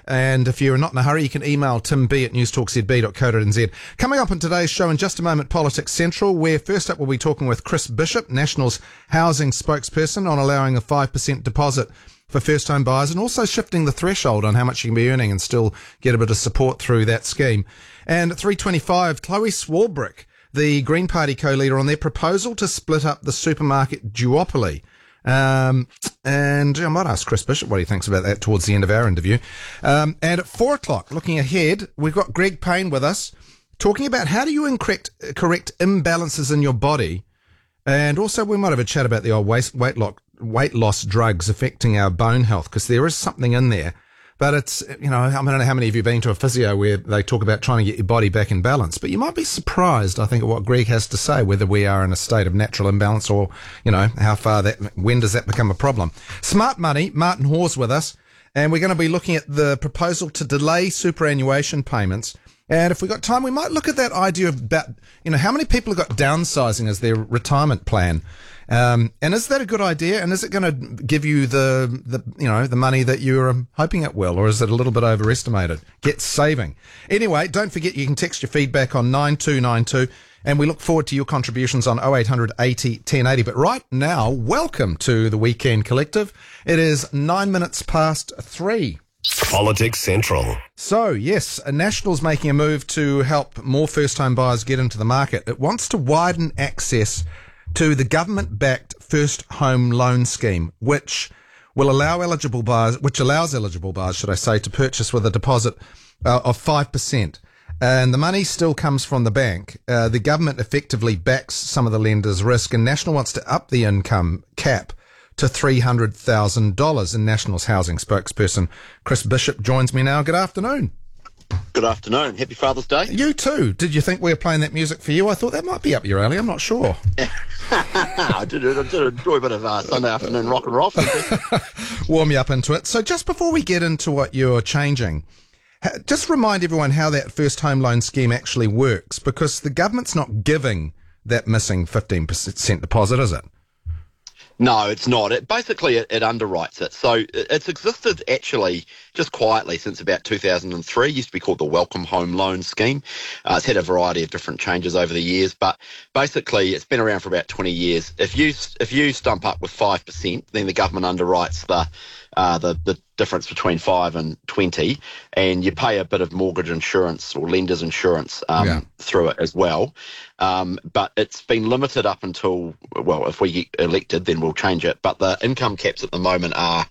And if you're not in a hurry, you can email timb@newstalkzb.co.nz. Coming up in today's show in just a moment, Politics Central, where first up we'll be talking with Chris Bishop, National's housing spokesperson, on allowing a 5% deposit for first-home buyers and also shifting the threshold on how much you can be earning and still get a bit of support through that scheme. And at 3:25, Chloe Swarbrick, the Green Party co-leader, on their proposal to split up the supermarket duopoly. And I might ask Chris Bishop what he thinks about that towards the end of our interview. And at 4 o'clock, looking ahead, we've got Greg Payne with us talking about how do you correct imbalances in your body. And also we might have a chat about the old weight loss drugs affecting our bone health, because there is something in there. But it's, I don't know how many of you have been to a physio where they talk about trying to get your body back in balance. But you might be surprised, I think, at what Greg has to say, whether we are in a state of natural imbalance or, how far when does that become a problem? Smart Money, Martin Hawes with us. And we're going to be looking at the proposal to delay superannuation payments. And if we've got time, we might look at that idea about, how many people have got downsizing as their retirement plan. And is that a good idea? And is it going to give you the money that you're hoping it will, or is it a little bit overestimated? Get saving. Anyway, don't forget you can text your feedback on 9292, and we look forward to your contributions on 0800 80 1080. But right now, welcome to the Weekend Collective. It is 9 minutes past 3. Politics Central. So, yes, National's making a move to help more first-home buyers get into the market. It wants to widen access to the government-backed first home loan scheme, which allows eligible buyers, to purchase with a deposit of 5%. And the money still comes from the bank. The government effectively backs some of the lenders' risk, and National wants to up the income cap to $300,000. And National's housing spokesperson Chris Bishop joins me now. Good afternoon. Good afternoon. Happy Father's Day. You too. Did you think we were playing that music for you? I thought that might be up your alley. I'm not sure. I did enjoy a bit of Sunday afternoon rock and roll. Warm you up into it. So just before we get into what you're changing, just remind everyone how that first home loan scheme actually works, because the government's not giving that missing 15% deposit, is it? No, it's not. It underwrites it. So it's existed actually just quietly since about 2003. It used to be called the Welcome Home Loan Scheme. It's had a variety of different changes over the years, but basically it's been around for about 20 years. If you stump up with 5%, then the government underwrites the difference between 5 and 20, and you pay a bit of mortgage insurance or lender's insurance through it as well. But it's been limited up until, if we get elected, then we'll change it. But the income caps at the moment are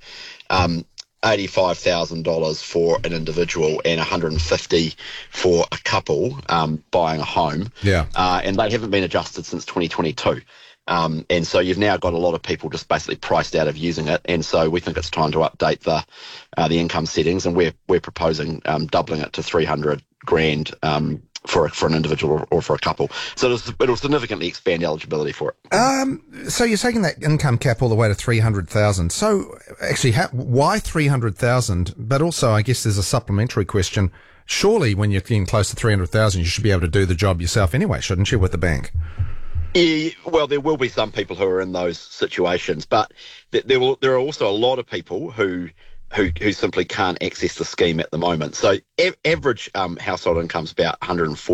$85,000 for an individual and $150,000 for a couple buying a home. Yeah. And they haven't been adjusted since 2022. And so you've now got a lot of people just basically priced out of using it, and so we think it's time to update the income settings, and we're proposing doubling it to $300,000 for an individual or for a couple. So it'll significantly expand eligibility for it. So you're taking that income cap all the way to $300,000. So actually, why $300,000? But also, I guess there's a supplementary question. Surely, when you're getting close to $300,000, you should be able to do the job yourself anyway, shouldn't you, with the bank? Yeah, well, there will be some people who are in those situations, but there are also a lot of people who simply can't access the scheme at the moment. So average household income is about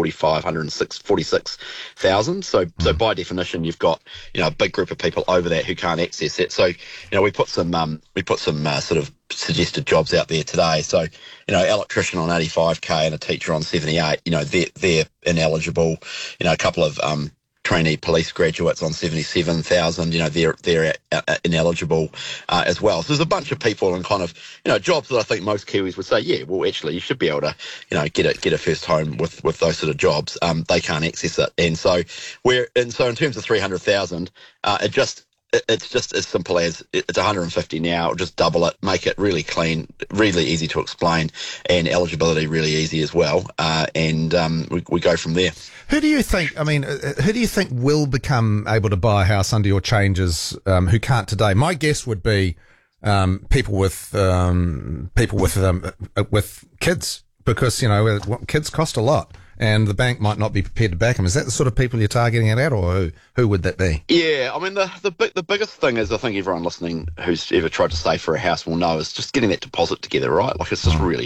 $146,000. So by definition, you've got a big group of people over that who can't access it. So we put some sort of suggested jobs out there today. So electrician on 85K and a teacher on 78. They're ineligible. A couple of trainee police graduates on 77,000, they're ineligible as well. So there's a bunch of people and kind of, jobs that I think most Kiwis would say, yeah, well, actually, you should be able to, get a first home with those sort of jobs. They can't access it. And so in terms of 300,000, it's just as simple as it's 150 now. Just double it, make it really clean, really easy to explain, and eligibility really easy as well. And we go from there. Who do you think will become able to buy a house under your changes who can't today? My guess would be people with kids, because kids cost a lot. And the bank might not be prepared to back them. Is that the sort of people you're targeting it at, or who would that be? Yeah, I mean, the biggest thing is, I think everyone listening who's ever tried to save for a house will know, is just getting that deposit together, right? Like, it's just really